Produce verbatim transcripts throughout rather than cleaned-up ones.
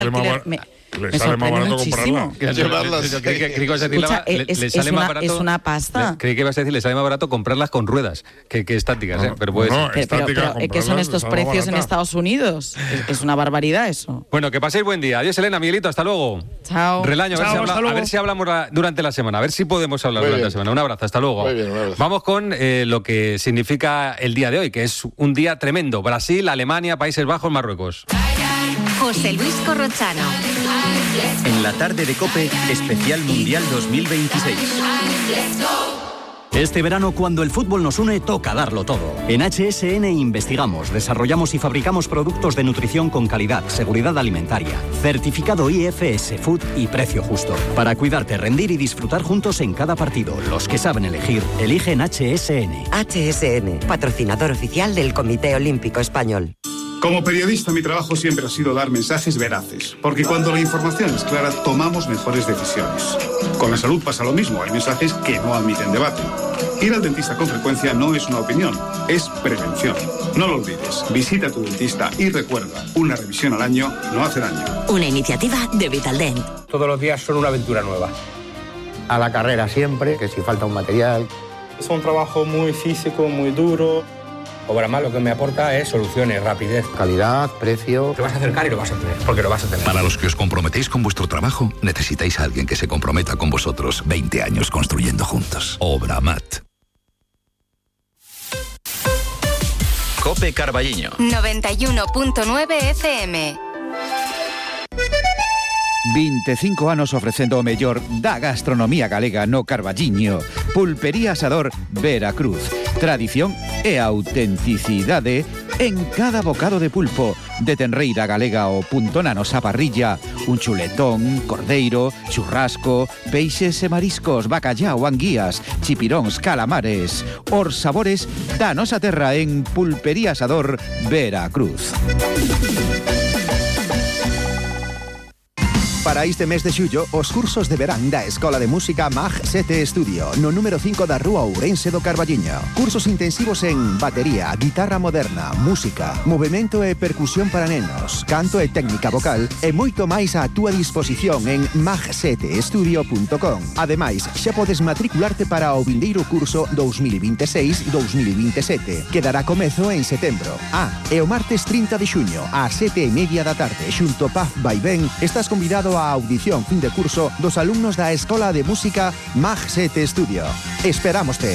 alquiler, me, Le sale más barato comprarla. Escucha, le, es, le es, sale una, más barato, es una pasta. Le, creí que ibas a decir, le sale más barato comprarlas con ruedas que, que estáticas, no, ¿eh? Pero, pues, no, pero, pero, pero ¿qué son estos precios en barata. Estados Unidos? Es, es una barbaridad eso. Bueno, que paséis buen día. Adiós, Elena, Miguelito, hasta luego. Chao. Relaño, Chao, a, ver si habla, hasta a ver si hablamos la, durante la semana, a ver si podemos hablar Muy durante bien. la semana. Un abrazo, hasta luego. Muy bien, un abrazo. Vamos con eh, lo que significa el día de hoy, que es un día tremendo. Brasil, Alemania, Países Bajos, Marruecos. José Luis Corrochano. En la tarde de COPE, especial Mundial dos mil veintiséis. Este verano, cuando el fútbol nos une, toca darlo todo. En H S N investigamos, desarrollamos y fabricamos productos de nutrición con calidad, seguridad alimentaria, certificado I F S Food y precio justo. Para cuidarte, rendir y disfrutar juntos en cada partido. Los que saben elegir, eligen H S N. H S N, patrocinador oficial del Comité Olímpico Español. Como periodista, mi trabajo siempre ha sido dar mensajes veraces, porque cuando la información es clara, tomamos mejores decisiones. Con la salud pasa lo mismo, hay mensajes que no admiten debate. Ir al dentista con frecuencia no es una opinión, es prevención. No lo olvides, visita a tu dentista y recuerda, una revisión al año no hace daño. Una iniciativa de Vitaldent. Todos los días son una aventura nueva. A la carrera siempre, que si falta un material. Es un trabajo muy físico, muy duro. Obramat lo que me aporta es soluciones, rapidez. Calidad, precio. Te vas a acercar y lo vas a tener, porque lo vas a tener. Para los que os comprometéis con vuestro trabajo, necesitáis a alguien que se comprometa con vosotros. veinte años construyendo juntos. Obramat. COPE Carballiño. noventa y uno punto nueve F M. veinticinco anos ofrecendo o mellor da gastronomía galega no Carballiño. Pulpería Asador Veracruz. Tradición e autenticidade en cada bocado de pulpo. De tenreira galega o punto na nosa parrilla. Un chuletón, cordeiro, churrasco, peixes e mariscos, bacallao, anguías, chipiróns, calamares. Os sabores da nosa terra en Pulpería Asador Veracruz. Para este mes de xullo, os cursos de verán da Escola de Música M A G sete Estudio, no número cinco da Rúa Ourense do Carballiño. Cursos intensivos en batería, guitarra moderna, música, movimento e percusión para nenos, canto e técnica vocal e moito máis á túa disposición en mag sete estudio punto com. Ademais, xa podes matricularte para o vindeiro curso dos mil veintiséis dos mil veintisiete, que dará comezo en setembro. Ah, e o martes trinta de xuño, ás sete e media da tarde, xunto Paz Vaivén, estás convidado a audición fin de curso dos alumnos da Escola de Música M A G sete Estudio. Esperámoste.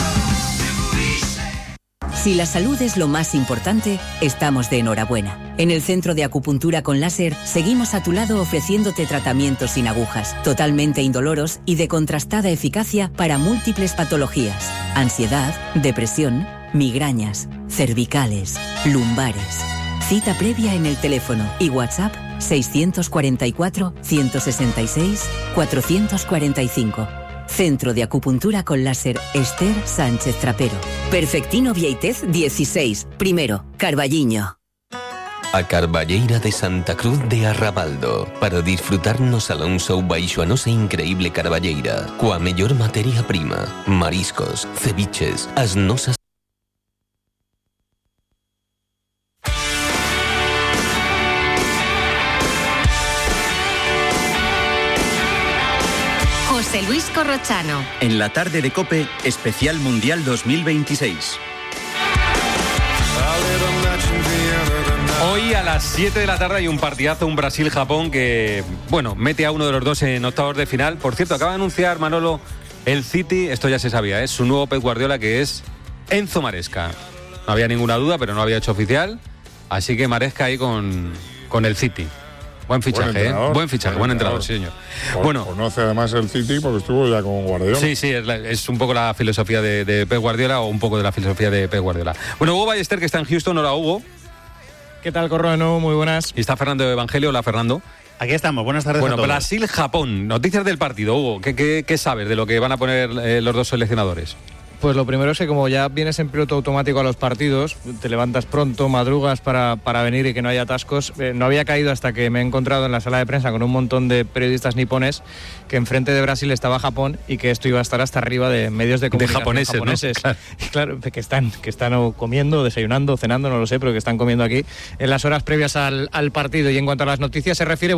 Si la salud es lo más importante, estamos de enhorabuena. En el Centro de Acupuntura con Láser seguimos a tu lado ofreciéndote tratamientos sin agujas, totalmente indoloros y de contrastada eficacia para múltiples patologías: ansiedad, depresión, migrañas, cervicales, lumbares. Cita previa en el teléfono y WhatsApp seiscientos cuarenta y cuatro, ciento sesenta y seis, cuatrocientos cuarenta y cinco. Centro de Acupuntura con Láser Esther Sánchez Trapero. Perfectino Vieitez dieciséis, primero, Carballiño. A Carballeira de Santa Cruz de Arrabaldo, para disfrutarnos Alonso baixo a nosa increíble carballeira, coa mellor materia prima, mariscos, ceviches, as nosas. José Luis Corrochano. En la tarde de COPE, especial Mundial dos mil veintiséis. Hoy a las siete de la tarde hay un partidazo, un Brasil-Japón que, bueno, mete a uno de los dos en octavos de final. Por cierto, acaba de anunciar Manolo el City, esto ya se sabía, es su nuevo Pep Guardiola, que es Enzo Maresca. No había ninguna duda, pero no había hecho oficial. Así que Maresca ahí con, con el City. Buen fichaje, buen ¿eh? Buen fichaje, buen, buen entrenador, sí, señor. Bueno, bueno, conoce además el City porque estuvo ya con Guardiola. Sí, sí, es, la, es un poco la filosofía de, de Pep Guardiola o un poco de la filosofía de Pep Guardiola. Bueno, Hugo Ballester, que está en Houston. Hola, Hugo. ¿Qué tal, Corro? De nuevo, muy buenas. Y está Fernando Evangelio. Hola, Fernando. Aquí estamos, buenas tardes bueno, a todos. Brasil-Japón, noticias del partido, Hugo. ¿Qué, qué, qué sabes de lo que van a poner eh, los dos seleccionadores? Pues lo primero es que como ya vienes en piloto automático a los partidos, te levantas pronto, madrugas para, para venir y que no haya atascos. Eh, no había caído hasta que me he encontrado en la sala de prensa con un montón de periodistas nipones que enfrente de Brasil estaba Japón y que esto iba a estar hasta arriba de medios de comunicación de japoneses, japoneses. ¿no? Claro. Claro, que están, que están comiendo, desayunando, cenando, no lo sé, pero que están comiendo aquí en las horas previas al, al partido. Y en cuanto a las noticias se refiere...